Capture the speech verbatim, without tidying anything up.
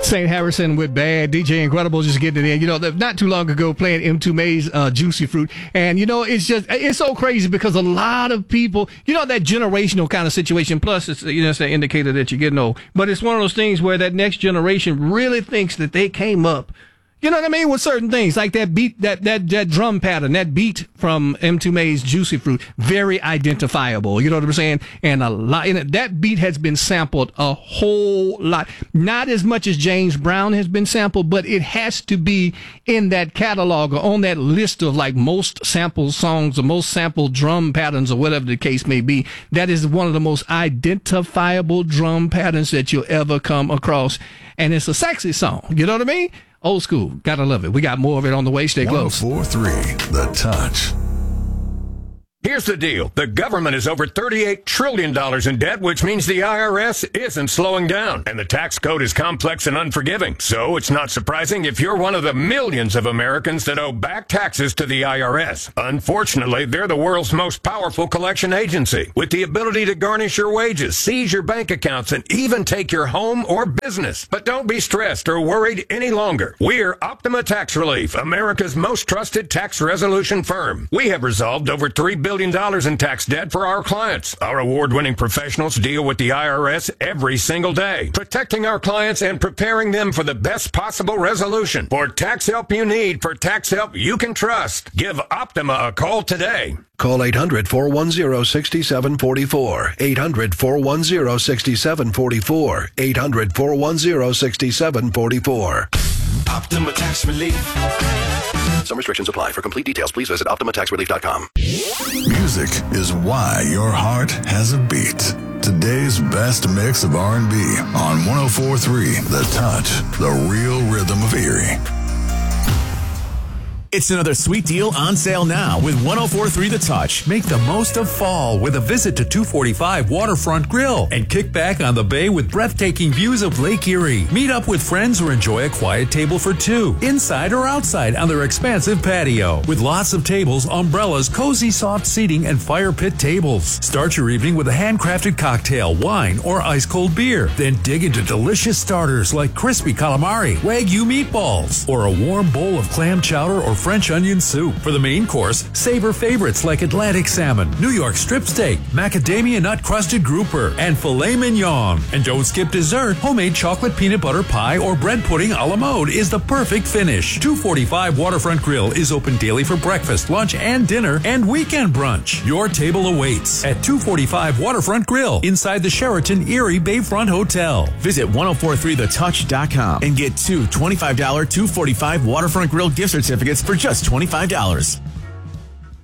Saint Harrison with Bad. D J Incredible just getting it in. You know, not too long ago playing M two May's uh, Juicy Fruit. And, you know, it's just, it's so crazy because a lot of people, you know, that generational kind of situation. Plus, it's, you know, it's an indicator that you're getting old. But it's one of those things where that next generation really thinks that they came up, you know what I mean, with certain things like that beat, that that that drum pattern, that beat from M two May's Juicy Fruit, very identifiable. You know what I'm saying? And a lot, and that beat has been sampled a whole lot. Not as much as James Brown has been sampled, but it has to be in that catalog or on that list of like most sampled songs or most sampled drum patterns or whatever the case may be. That is one of the most identifiable drum patterns that you'll ever come across. And it's a sexy song. You know what I mean? Old school. Gotta love it. We got more of it on the way. Stay close. one oh four point three The Touch. Here's the deal. The government is over thirty-eight trillion dollars in debt, which means the I R S isn't slowing down. And the tax code is complex and unforgiving. So it's not surprising if you're one of the millions of Americans that owe back taxes to the I R S. Unfortunately, they're the world's most powerful collection agency, with the ability to garnish your wages, seize your bank accounts, and even take your home or business. But don't be stressed or worried any longer. We're Optima Tax Relief, America's most trusted tax resolution firm. We have resolved over three billion dollars in tax debt for our clients. Our award-winning professionals deal with the I R S every single day, protecting our clients and preparing them for the best possible resolution. For tax help you need, for tax help you can trust, give Optima a call today. Call eight hundred, four one zero, six seven four four. eight hundred, four one zero, six seven four four. eight hundred, four one zero, six seven four four. Optima Tax Relief. Some restrictions apply. For complete details, please visit Optima Tax Relief dot com. Music is why your heart has a beat. Today's best mix of R and B on one oh four point three The Touch, the real rhythm of Erie. It's another sweet deal on sale now with one oh four point three The Touch. Make the most of fall with a visit to two forty-five Waterfront Grill and kick back on the bay with breathtaking views of Lake Erie. Meet up with friends or enjoy a quiet table for two, inside or outside on their expansive patio. With lots of tables, umbrellas, cozy soft seating, and fire pit tables. Start your evening with a handcrafted cocktail, wine, or ice-cold beer. Then dig into delicious starters like crispy calamari, Wagyu meatballs, or a warm bowl of clam chowder or French onion soup. For the main course, savor favorites like Atlantic salmon, New York strip steak, macadamia nut crusted grouper, and filet mignon. And don't skip dessert. Homemade chocolate peanut butter pie or bread pudding a la mode is the perfect finish. two forty-five Waterfront Grill is open daily for breakfast, lunch, and dinner, and weekend brunch. Your table awaits at two forty-five Waterfront Grill inside the Sheraton Erie Bayfront Hotel. Visit ten forty-three the touch dot com and get two twenty-five dollars two forty-five Waterfront Grill gift certificates for just twenty-five dollars.